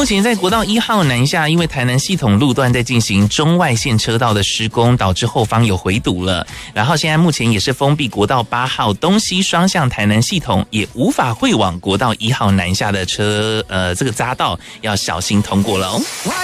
目前在国道1号南下，因为台南系统路段在进行中外线车道的施工，导致后方有回堵了。然后现在目前也是封闭国道8号东西双向台南系统，也无法会往国道1号南下的车，这个匝道要小心通过了哦。